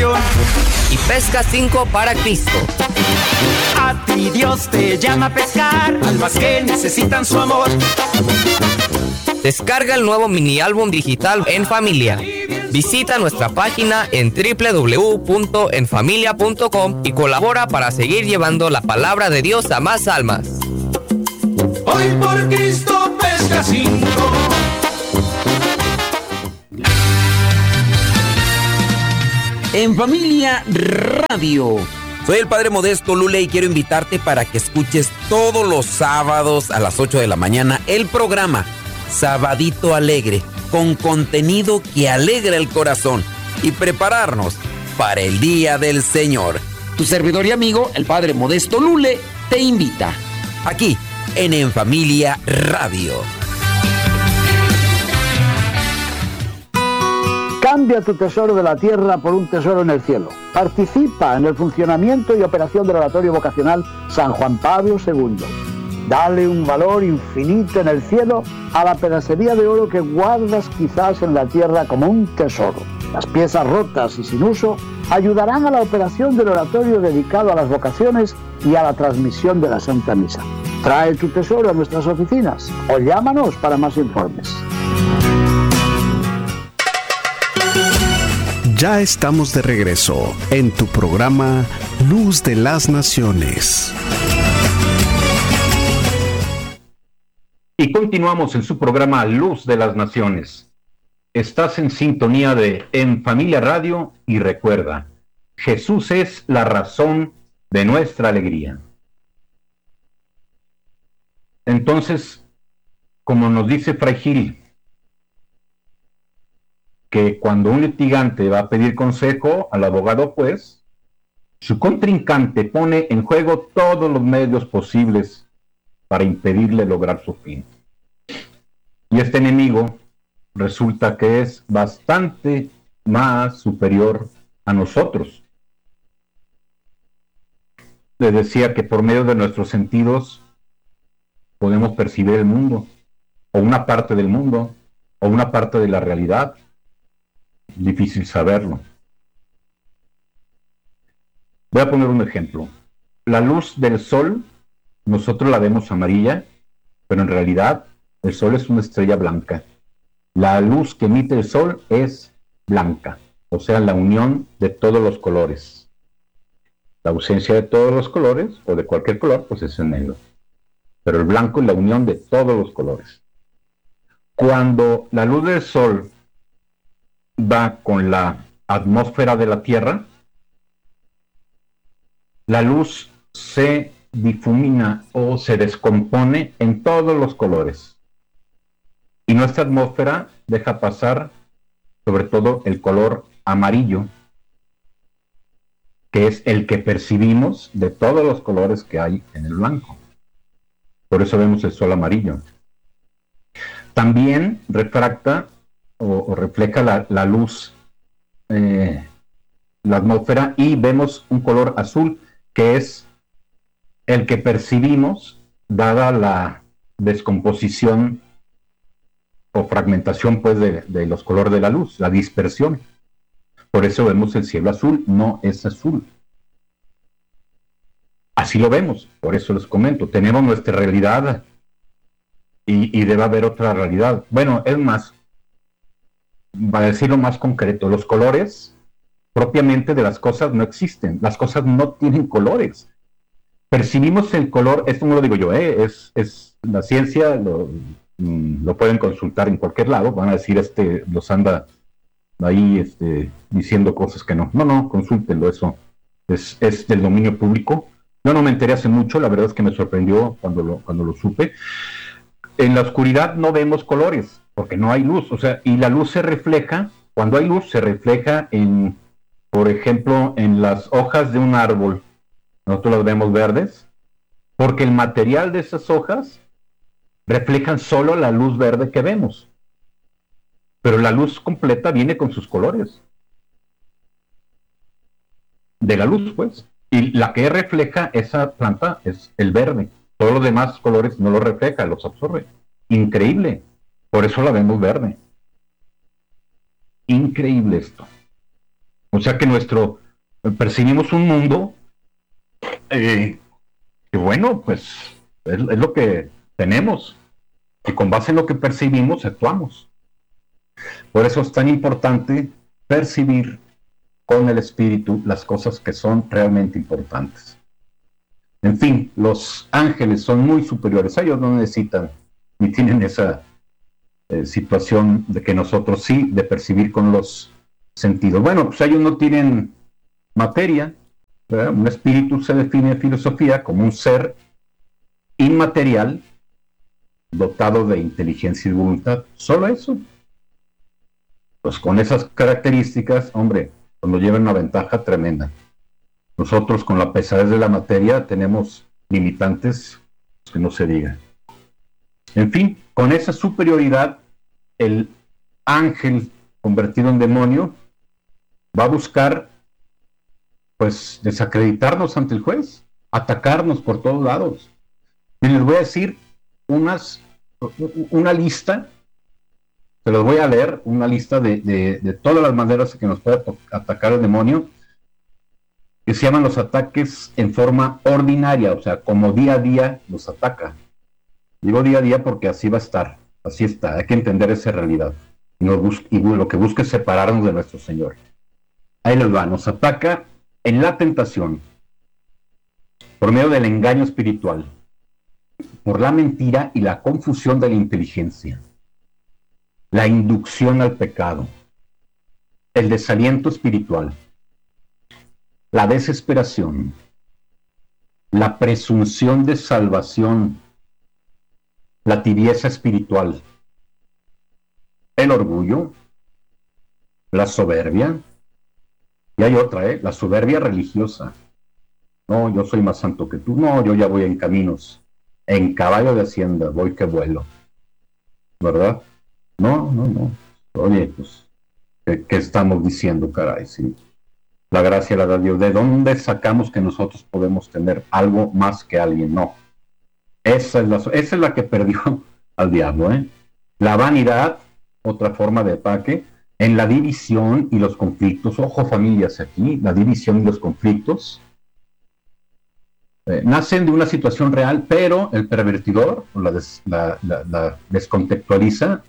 oración. Y Pesca 5 para Cristo. A ti Dios te llama a pescar, almas que necesitan su amor. Descarga el nuevo mini álbum digital En Familia. Visita nuestra página en www.enfamilia.com y colabora para seguir llevando la palabra de Dios a más almas. Hoy por Cristo Pesca 5. En Familia Radio. Soy el Padre Modesto Lule y quiero invitarte para que escuches todos los sábados a las 8 de la mañana el programa Sabadito Alegre, con contenido que alegra el corazón y prepararnos para el Día del Señor. Tu servidor y amigo, el Padre Modesto Lule, te invita. Aquí, en Familia Radio. Cambia tu tesoro de la tierra por un tesoro en el cielo. Participa en el funcionamiento y operación del Oratorio Vocacional San Juan Pablo II. Dale un valor infinito en el cielo a la pedacería de oro que guardas quizás en la tierra como un tesoro. Las piezas rotas y sin uso ayudarán a la operación del oratorio dedicado a las vocaciones y a la transmisión de la Santa Misa. Trae tu tesoro a nuestras oficinas o llámanos para más informes. Ya estamos de regreso en tu programa Luz de las Naciones. Y continuamos en su programa Luz de las Naciones. Estás en sintonía de En Familia Radio y recuerda, Jesús es la razón de nuestra alegría. Entonces, como nos dice Fray Gil, que cuando un litigante va a pedir consejo al abogado juez, su contrincante pone en juego todos los medios posibles para impedirle lograr su fin. Y este enemigo resulta que es bastante más superior a nosotros. Les decía que por medio de nuestros sentidos podemos percibir el mundo, o una parte del mundo, o una parte de la realidad. Difícil saberlo. Voy a poner un ejemplo. La luz del sol, nosotros la vemos amarilla, pero en realidad el sol es una estrella blanca. La luz que emite el sol es blanca, o sea, la unión de todos los colores. La ausencia de todos los colores, o de cualquier color, pues es el negro. Pero el blanco es la unión de todos los colores. Cuando la luz del sol va con la atmósfera de la Tierra, la luz se difumina o se descompone en todos los colores. Y nuestra atmósfera deja pasar sobre todo el color amarillo, que es el que percibimos de todos los colores que hay en el blanco. Por eso vemos el sol amarillo. También refracta o refleja la luz, la atmósfera, y vemos un color azul, que es el que percibimos dada la descomposición o fragmentación pues de los colores de la luz, la dispersión. Por eso vemos el cielo azul, no es azul. Así lo vemos, por eso les comento, tenemos nuestra realidad y debe haber otra realidad. Bueno, es más, para decirlo más concreto, los colores propiamente de las cosas no existen, las cosas no tienen colores. Percibimos el color, esto no lo digo yo, es la ciencia, lo pueden consultar en cualquier lado, van a decir los anda ahí diciendo cosas que no. No, consúltenlo, eso es del dominio público. Yo no me enteré hace mucho, la verdad es que me sorprendió cuando lo supe. En la oscuridad no vemos colores, porque no hay luz, o sea, y la luz se refleja, cuando hay luz se refleja por ejemplo, en las hojas de un árbol. Nosotros las vemos verdes, porque el material de esas hojas reflejan solo la luz verde que vemos. Pero la luz completa viene con sus colores. De la luz, pues. Y la que refleja esa planta es el verde. Todos los demás colores no los refleja, los absorbe. Increíble. Por eso la vemos verde. Increíble esto. O sea que percibimos un mundo que bueno, pues es lo que tenemos. Y con base en lo que percibimos, actuamos. Por eso es tan importante percibir con el espíritu las cosas que son realmente importantes. En fin, los ángeles son muy superiores. Ellos no necesitan ni tienen esa situación de que nosotros sí, de percibir con los sentidos. Bueno, pues ellos no tienen materia, ¿verdad? Un espíritu se define en filosofía como un ser inmaterial dotado de inteligencia y voluntad. Solo eso. Pues con esas características, hombre, nos llevan una ventaja tremenda. Nosotros con la pesadez de la materia tenemos limitantes que no se diga. En fin, con esa superioridad, el ángel convertido en demonio va a buscar, pues, desacreditarnos ante el juez, atacarnos por todos lados. Y les voy a decir una lista, se los voy a leer, una lista de todas las maneras que nos puede atacar el demonio, que se llaman los ataques en forma ordinaria, o sea, como día a día nos ataca. Digo día a día porque así va a estar, así está, hay que entender esa realidad. Y lo que busca es separarnos de nuestro Señor. Ahí les va, nos ataca en la tentación, por medio del engaño espiritual, por la mentira y la confusión de la inteligencia, la inducción al pecado, el desaliento espiritual, la desesperación, la presunción de salvación, la tibieza espiritual, el orgullo, la soberbia, y hay otra, la soberbia religiosa. No, yo soy más santo que tú. No, yo ya voy en caminos, en caballo de hacienda, voy que vuelo. ¿Verdad? No. Oye, pues, ¿qué estamos diciendo, caray? Sí. La gracia la da Dios. ¿De dónde sacamos que nosotros podemos tener algo más que alguien? No. Esa es la que perdió al diablo, ¿eh? La vanidad, otra forma de ataque, en la división y los conflictos. Ojo, familias, aquí, la división y los conflictos nacen de una situación real, pero el pervertidor la descontextualiza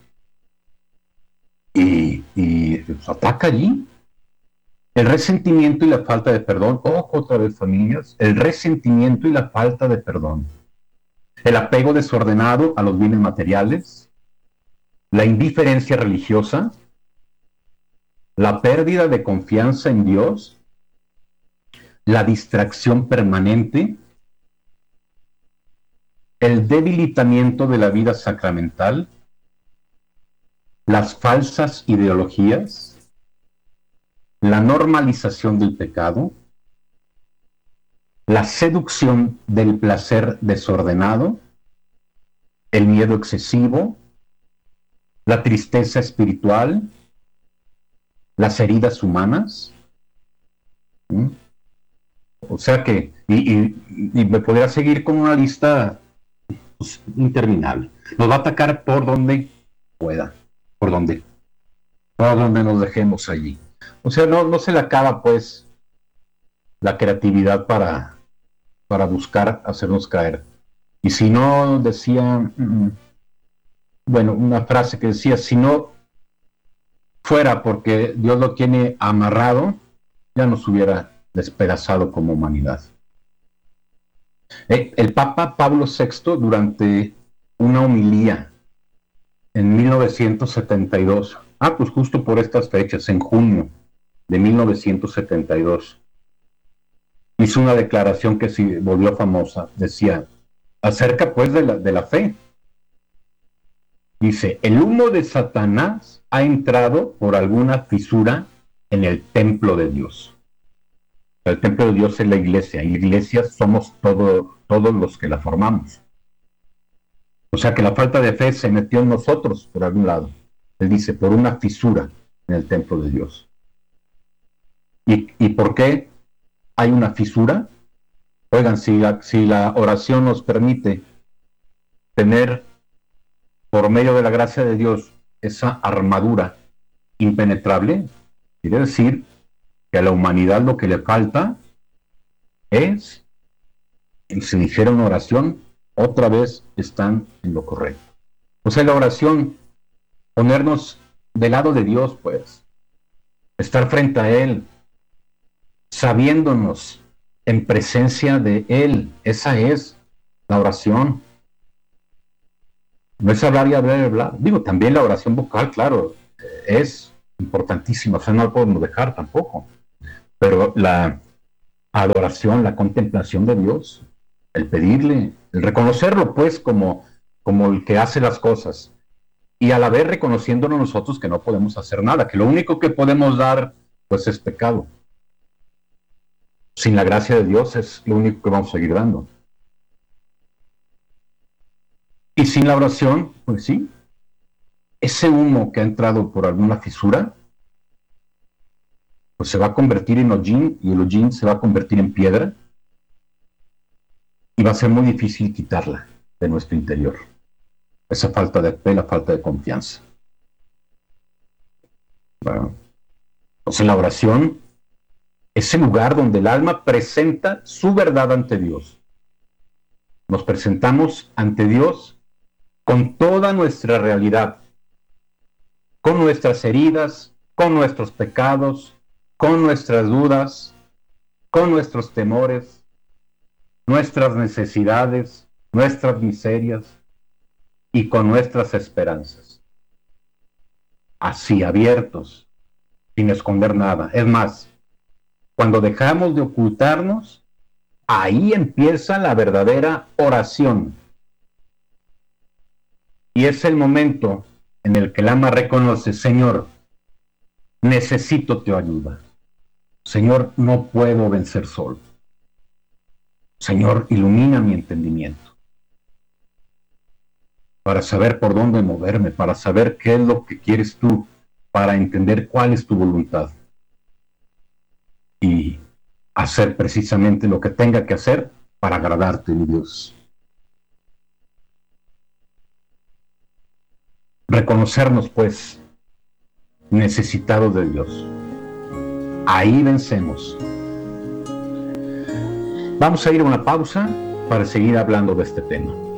y ataca allí. El resentimiento y la falta de perdón. Ojo, otra vez, familias, el resentimiento y la falta de perdón. El apego desordenado a los bienes materiales, la indiferencia religiosa, la pérdida de confianza en Dios, la distracción permanente, el debilitamiento de la vida sacramental, las falsas ideologías, la normalización del pecado, la seducción del placer desordenado, el miedo excesivo, la tristeza espiritual, las heridas humanas. O sea que, y me podría seguir con una lista pues, interminable. Nos va a atacar por donde pueda, por donde nos dejemos allí. O sea, no se le acaba pues la creatividad para buscar hacernos caer. Y si no, decía, bueno, una frase que decía, si no fuera porque Dios lo tiene amarrado, ya nos hubiera despedazado como humanidad. El Papa Pablo VI, durante una homilía en 1972, pues justo por estas fechas, en junio de 1972, hizo una declaración que se volvió famosa. Decía, acerca pues de la fe. Dice, el humo de Satanás ha entrado por alguna fisura en el templo de Dios. El templo de Dios es la iglesia, y iglesia somos todos los que la formamos. O sea que la falta de fe se metió en nosotros por algún lado. Él dice, por una fisura en el templo de Dios. ¿Y por qué hay una fisura? Oigan, si la oración nos permite tener, por medio de la gracia de Dios, esa armadura impenetrable, quiere decir que a la humanidad lo que le falta es, si dijera una oración, otra vez están en lo correcto. O sea, la oración, ponernos del lado de Dios, pues, estar frente a Él, sabiéndonos en presencia de Él, esa es la oración. No es hablar y hablar y hablar. Digo, también la oración vocal, claro, es importantísima, o sea, no la podemos dejar tampoco. Pero la adoración, la contemplación de Dios, el pedirle, el reconocerlo, pues, como el que hace las cosas, y a la vez reconociéndonos nosotros que no podemos hacer nada, que lo único que podemos dar, pues, es pecado. Sin la gracia de Dios es lo único que vamos a seguir dando. Y sin la oración, pues sí, ese humo que ha entrado por alguna fisura, pues se va a convertir en hollín, y el hollín se va a convertir en piedra, y va a ser muy difícil quitarla de nuestro interior. Esa falta de fe, la falta de confianza. Bueno, entonces la oración es el lugar donde el alma presenta su verdad ante Dios. Nos presentamos ante Dios con toda nuestra realidad, con nuestras heridas, con nuestros pecados, con nuestras dudas, con nuestros temores, nuestras necesidades, nuestras miserias y con nuestras esperanzas. Así, abiertos, sin esconder nada. Es más, cuando dejamos de ocultarnos, ahí empieza la verdadera oración. Y es el momento en el que el alma reconoce: Señor, necesito tu ayuda. Señor, no puedo vencer solo. Señor, ilumina mi entendimiento para saber por dónde moverme, para saber qué es lo que quieres tú, para entender cuál es tu voluntad y hacer precisamente lo que tenga que hacer para agradarte, mi Dios. Reconocernos, pues, necesitados de Dios. Ahí vencemos. Vamos a ir a una pausa para seguir hablando de este tema.